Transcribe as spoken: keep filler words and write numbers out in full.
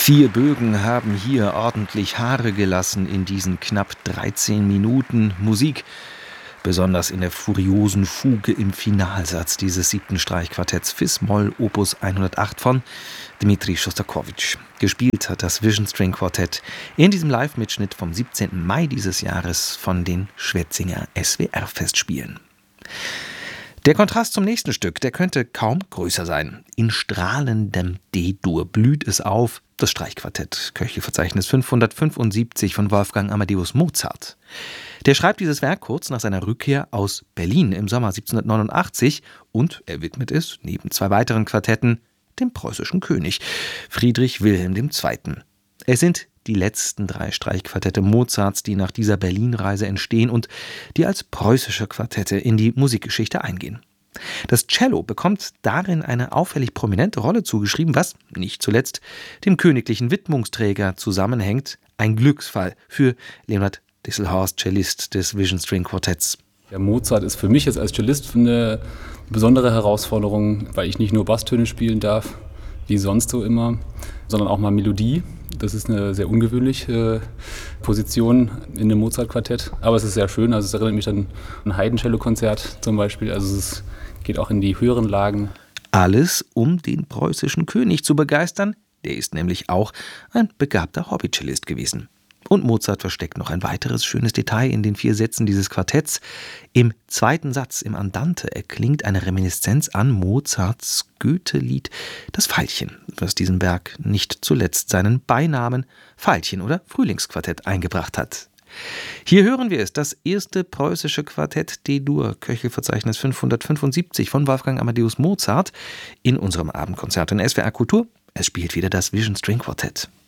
Vier Bögen haben hier ordentlich Haare gelassen in diesen knapp dreizehn Minuten Musik. Besonders in der furiosen Fuge im Finalsatz dieses siebten Streichquartetts Fis-Moll Opus hundertacht von Dmitri Schostakowitsch. Gespielt hat das Vision String Quartett in diesem Live-Mitschnitt vom siebzehnten Mai dieses Jahres von den Schwetzinger S W R-Festspielen. Der Kontrast zum nächsten Stück, der könnte kaum größer sein. In strahlendem D-Dur blüht es auf, das Streichquartett, Köchelverzeichnis fünfhundertfünfundsiebzig von Wolfgang Amadeus Mozart. Der schreibt dieses Werk kurz nach seiner Rückkehr aus Berlin im Sommer siebzehnhundertneunundachtzig und er widmet es, neben zwei weiteren Quartetten, dem preußischen König, Friedrich Wilhelm der Zweite. Es sind die letzten drei Streichquartette Mozarts, die nach dieser Berlin-Reise entstehen und die als preußische Quartette in die Musikgeschichte eingehen. Das Cello bekommt darin eine auffällig prominente Rolle zugeschrieben, was, nicht zuletzt, dem königlichen Widmungsträger zusammenhängt. Ein Glücksfall für Leonhard Disselhorst, Cellist des Vision String Quartetts. Der Mozart ist für mich jetzt als Cellist eine besondere Herausforderung, weil ich nicht nur Basstöne spielen darf, wie sonst so immer, sondern auch mal Melodie. Das ist eine sehr ungewöhnliche Position in einem Mozart-Quartett, aber es ist sehr schön. Also es erinnert mich an ein Haydn-Cello-Konzert zum Beispiel. Also es geht auch in die höheren Lagen. Alles, um den preußischen König zu begeistern. Der ist nämlich auch ein begabter Hobbycellist gewesen. Und Mozart versteckt noch ein weiteres schönes Detail in den vier Sätzen dieses Quartetts. Im zweiten Satz, im Andante, erklingt eine Reminiszenz an Mozarts Goethe-Lied Das Veilchen, was diesem Werk nicht zuletzt seinen Beinamen Veilchen- oder Frühlingsquartett eingebracht hat. Hier hören wir es, das erste preußische Quartett D-Dur, Köchelverzeichnis fünfhundertfünfundsiebzig von Wolfgang Amadeus Mozart, in unserem Abendkonzert in S W R Kultur. Es spielt wieder das Vision String Quartett.